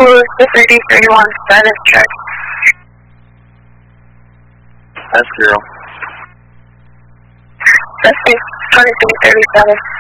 close the 3031 status check. That's 0. Suspect 2337.